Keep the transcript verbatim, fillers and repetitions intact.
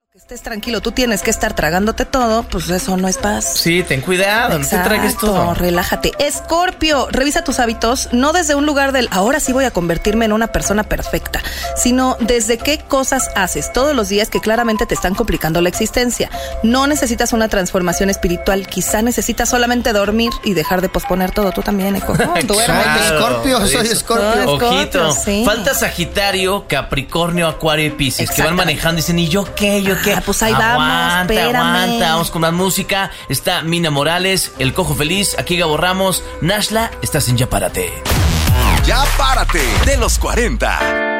Que estés tranquilo, tú tienes que estar tragándote todo, pues eso no es paz. Sí, ten cuidado, Exacto, no te tragues todo. Relájate. Escorpio, revisa tus hábitos, no desde un lugar del ahora sí voy a convertirme en una persona perfecta, sino desde qué cosas haces todos los días que claramente te están complicando la existencia. No necesitas una transformación espiritual, quizá necesitas solamente dormir y dejar de posponer todo. Tú también, Eco. Soy Escorpio, soy Escorpio. Ojito, sí. Falta Sagitario, Capricornio, Acuario y Piscis, que van Exactamente. manejando y dicen, ¿y yo qué? ¿Yo qué? Ah, pues ahí vamos, aguanta, espérame. aguanta, vamos con más música. Está Mina Morales, El Cojo Feliz, aquí Gabo Ramos, Nashla, estás en Ya Párate. Ya Párate, de los cuarenta.